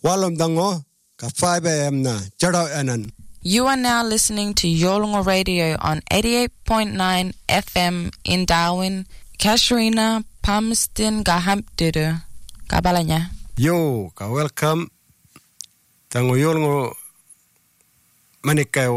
walom dango ka 5am na chadaw anan. You are now listening to Yolngu Radio on 88.9 FM in Darwin, Casuarina, Palmerston, Gahampduru, Kabalanya. Yo, ka welcome. Tango Yolngu manikay